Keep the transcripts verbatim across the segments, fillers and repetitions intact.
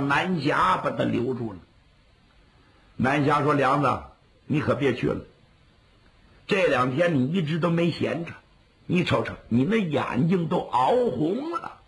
南霞把他留住了。南霞说：“梁子，你可别去了，这两天你一直都没闲着，你瞅瞅，你那眼睛都熬红了。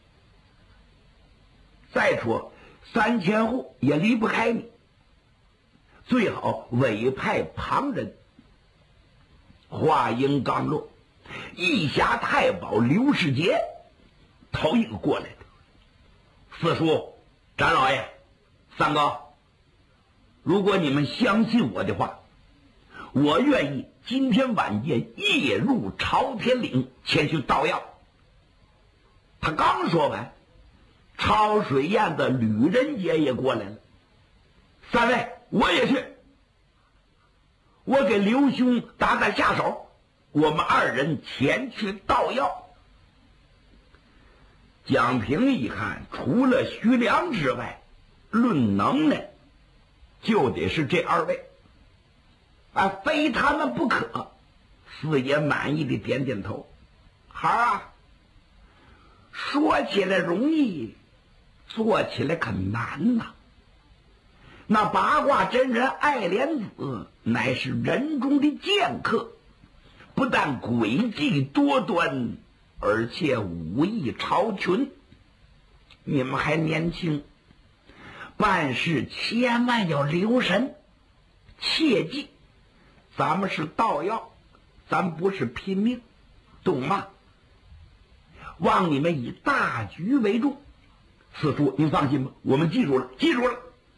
再说三千户也离不开你，最好委派旁人。”话音刚落，义侠太保刘世杰头一个过来的。四叔、展老爷、三哥，如果你们相信我的话，我愿意今天晚间夜入朝天岭前去盗药。他刚说完，抄水砚的吕仁杰也过来了。三位，我也去，我给刘兄打打下手，我们二人前去盗药。蒋平一看，除了徐良之外，论能耐就得是这二位啊，非他们不可。四爷满意的点点头，好啊，说起来容易，做起来可难呐、啊。那八卦真人爱莲子乃是人中的剑客，不但诡计多端，而且武艺超群。你们还年轻，办事千万要留神，切记，咱们是盗药，咱不是拼命，懂吗？望你们以大局为重。四叔，您放心吧，我们记住了，记住了。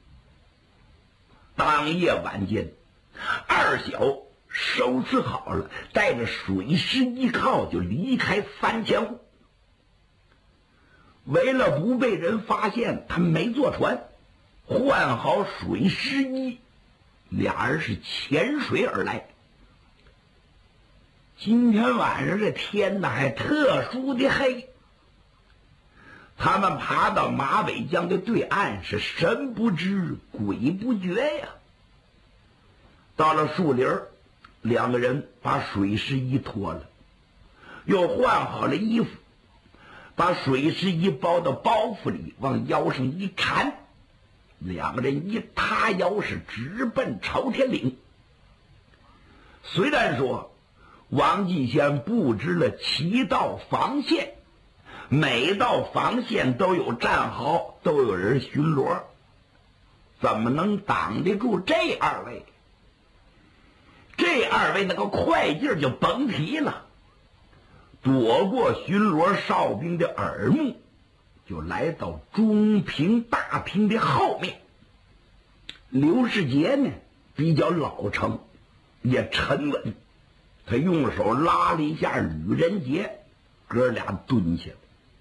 当夜晚间，二小收拾好了，带着水师一靠就离开三千户。为了不被人发现他没坐船，换好水师衣，俩人是潜水而来。今天晚上这天呢还特殊的黑，他们爬到马尾江的对岸，是神不知鬼不觉呀。到了树林，两个人把水师衣脱了，又换好了衣服，把水师衣包到包袱里，往腰上一缠，两个人一塌腰，是直奔朝天岭。虽然说王继先布置了七道防线，每道防线都有战壕，都有人巡逻，怎么能挡得住这二位？这二位那个快劲儿就甭提了，躲过巡逻哨兵的耳目，就来到中平大厅的后面。刘世杰呢比较老成，也沉稳，他用手拉了一下吕仁杰，哥俩蹲下了。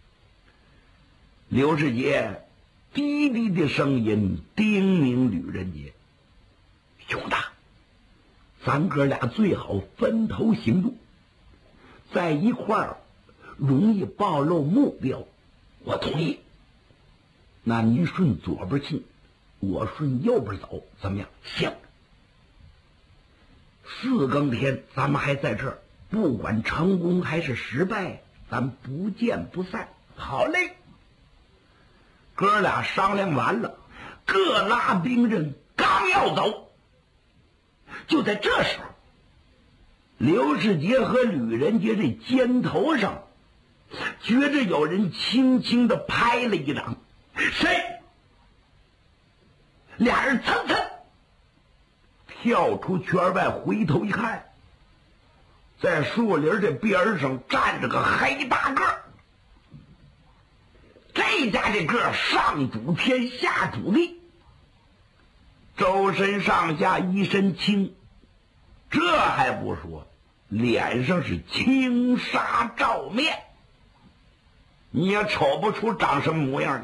刘世杰低低的声音叮咛吕仁杰：“兄弟，咱哥俩最好分头行动，在一块儿容易暴露目标。我同意。那你顺左边进，我顺右边走，怎么样？行。四更天咱们还在这儿，不管成功还是失败，咱不见不散。好嘞。”哥俩商量完了，各拉兵刃，刚要走，就在这时候，刘世杰和吕仁杰这肩头上觉着有人轻轻地拍了一掌。谁？俩人蹭蹭跳出圈外，回头一看，在树林这边上站着个黑大个儿。这家这个上主天下主地，周身上下一身青，这还不说，脸上是青纱罩面，你也瞅不出长什么模样来。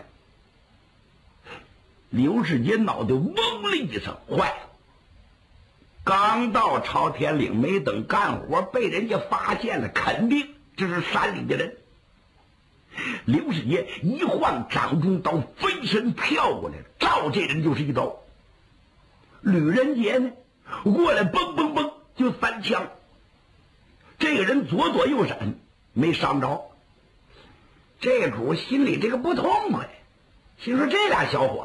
刘世杰脑袋嗡了一声，坏了，刚到朝天岭，没等干活被人家发现了，肯定这是山里的人。刘世杰一晃掌中刀，飞身飘过来，照这人就是一刀。吕仁杰呢，过来嘣嘣嘣就三枪，这个人左躲右闪，没伤着。这主心里这个不痛快，心说这俩小伙